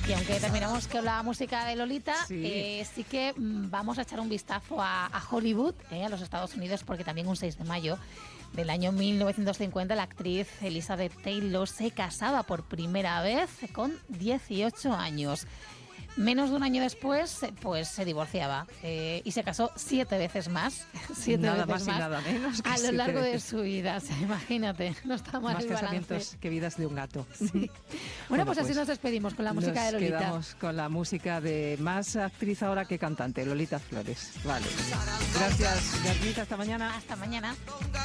Y aunque terminamos con la música de Lolita, Sí. sí que vamos a echar un vistazo a Hollywood, a los Estados Unidos, porque también un 6 de mayo del año 1950 la actriz Elizabeth Taylor se casaba por primera vez con 18 años. Menos de un año después, pues se divorciaba y se casó 7 veces más. Nada más y nada menos que a lo 7 largo de veces. su vida. Imagínate, no está mal Más el balance. casamientos que vidas de un gato. Sí. Bueno, pues así nos despedimos con la música de Lolita. Nos quedamos con la música de más actriz ahora que cantante, Lolita Flores. Vale. Gracias, Beatriz. Hasta mañana. Hasta mañana.